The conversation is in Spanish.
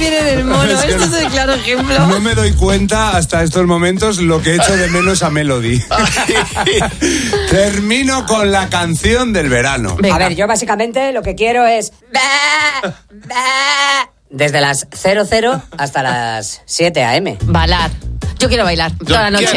tienen el mono. Es que Este es el claro ejemplo. No me doy cuenta hasta estos momentos lo que echo de menos a Melody. Termino con la canción del verano. Venga. A ver, yo básicamente lo que quiero es... Desde las 00 hasta las 7 a.m. Bailar. Yo quiero bailar toda la noche.